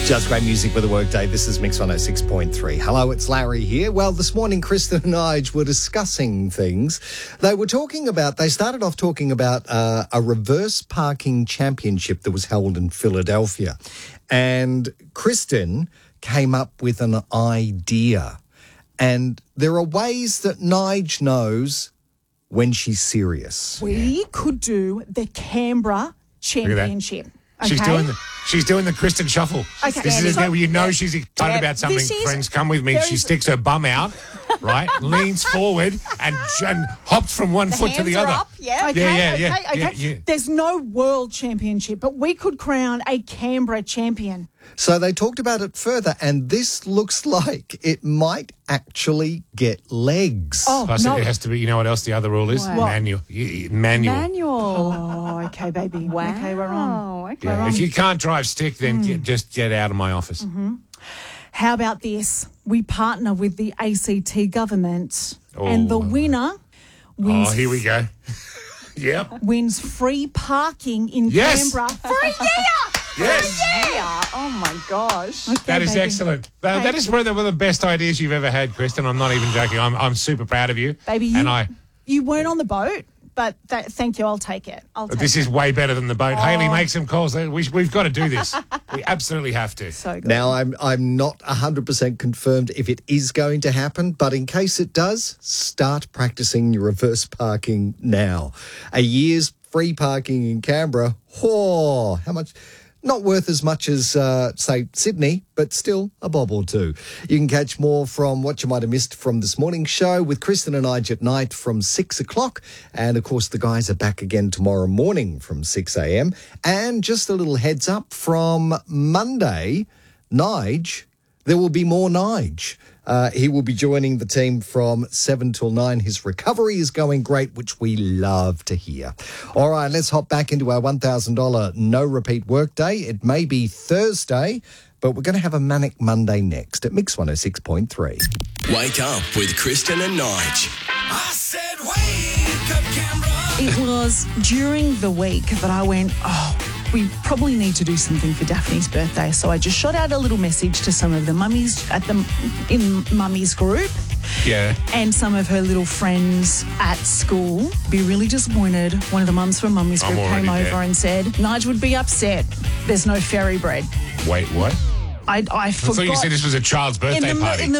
Just great music for the workday. This is Mix 106.3. Hello, it's Larry here. Well, this morning, Kristen and Nige were discussing things. They started off talking about a reverse parking championship that was held in Philadelphia. And Kristen came up with an idea. And there are ways that Nige knows when she's serious. We could do the Canberra Championship. Okay? She's doing the Kristen Shuffle. Okay. This is where you know she's excited about something. Friends, come with me. She sticks her bum out, right? Leans forward and hops from one foot to the other. Up. Yeah. Okay. Yeah. There's no world championship, but we could crown a Canberra champion. So they talked about it further, and this looks like it might actually get legs. Plus, no. it has to be, you know what else the other rule is? What? Manual. Oh, okay, baby. Wow. Okay, we're on. Okay. Yeah. If you can't drive stick, then just get out of my office. Mm-hmm. How about this? We partner with the ACT government, and the winner wins. Oh, here we go. Yep. Wins free parking in Yes. Canberra for a year. Yes. Yeah. Oh my gosh. Okay, That is baby. excellent. That is one of the best ideas you've ever had, Kristen. I'm not even joking. I'm super proud of you. Baby, you weren't on the boat, but thank you. I'll take it. This is way better than the boat. Haley, make some calls. We've got to do this. We absolutely have to. So good. Now, I'm not 100% confirmed if it is going to happen, but in case it does, start practicing your reverse parking now. A year's free parking in Canberra, how much? Not worth as much as, say, Sydney, but still a bob or two. You can catch more from what you might have missed from this morning's show with Kristen and Nige at night from 6 o'clock. And, of course, the guys are back again tomorrow morning from 6 a.m. And just a little heads up from Monday, Nige, there will be more Nige. He will be joining the team from 7 till 9. His recovery is going great, which we love to hear. All right, let's hop back into our $1,000 no-repeat workday. It may be Thursday, but we're going to have a manic Monday next at Mix 106.3. Wake up with Kristen and Nige. I said, wake up, Canberra. It was during the week that I went, we probably need to do something for Daphne's birthday. So I just shot out a little message to some of the mummies in Mummy's group. Yeah. And some of her little friends at school. Be really disappointed. One of the mums from Mummy's group came over and said, Nige would be upset. There's no fairy bread. Wait, what? I I forgot. thought you said this was a child's birthday party. In the